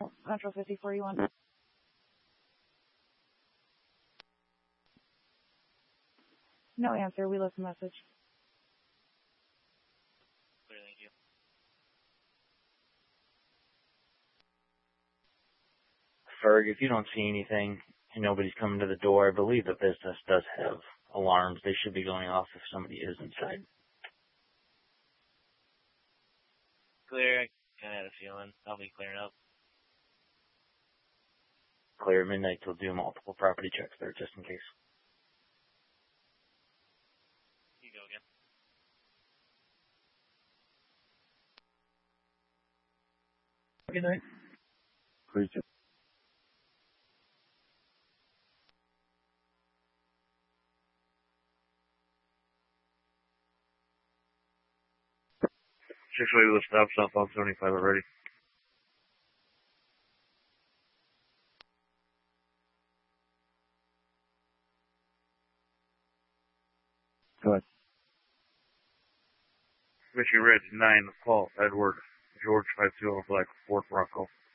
Metro 5041. No answer. We left a message. Clear, thank you. Ferg, if you don't see anything and nobody's coming to the door, I believe the business does have alarms. They should be going off if somebody is inside. Clear. I kind of had a feeling. I'll be clearing up. Clear. Midnight will do multiple property checks there just in case. You go again. Good night. Please do. Six-way to the stop, southbound 75 already. Go ahead. Michigan Ridge, 9, call, Edward, George 52 Black, Fort Bronco.